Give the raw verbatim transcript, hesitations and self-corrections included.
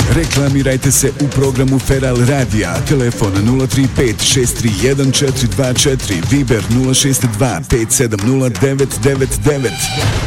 Reklamirajte se u programu Feral Radija. Telefon nula tri pet šest tri jedan četiri dva četiri, Viber nula šest dva pet sedam nula devet devet devet.